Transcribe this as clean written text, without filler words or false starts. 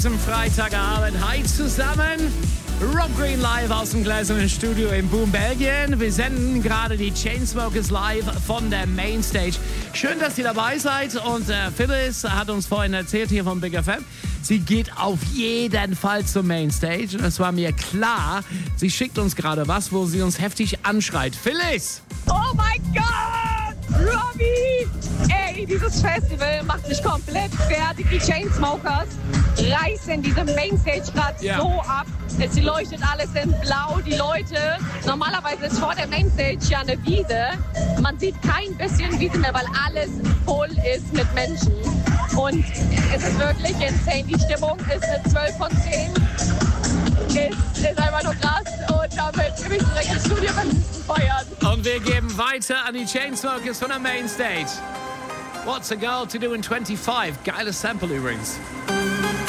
Zum Freitagabend. Hi zusammen. Rob Green live aus dem gläsernen Studio in Boom, Belgien. Wir senden gerade die Chainsmokers live von der Mainstage. Schön, dass ihr dabei seid. Und Phyllis hat uns vorhin erzählt hier von Big FM, sie geht auf jeden Fall zur Mainstage. Und es war mir klar, sie schickt uns gerade was, wo sie uns heftig anschreit. Phyllis! Oh mein Gott! Robbie! Ey, dieses Festival macht mich komplett fertig. Die Chainsmokers reißen diese Mainstage gerade so ab. Es leuchtet alles in blau. Die Leute, normalerweise ist vor der Mainstage ja eine Wiese. Man sieht kein bisschen Wiese mehr, weil alles voll ist mit Menschen. Und es ist wirklich insane. Die Stimmung ist eine 12 von 10. Ist einfach nur krass. Und damit gebe ich direkt ins Studio beim nächsten Feiern. Und wir geben weiter an die Chainsmokers von der Mainstage. What's a girl to do in 25? Geiles Sample übrigens.